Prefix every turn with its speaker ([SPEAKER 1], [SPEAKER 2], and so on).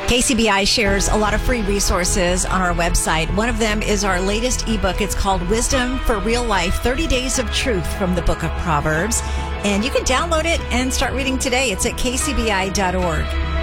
[SPEAKER 1] KCBI shares a lot of free resources on our website. One of them is our latest ebook. It's called Wisdom for Real Life, 30 Days of Truth from the Book of Proverbs. And you can download it and start reading today. It's at kcbi.org.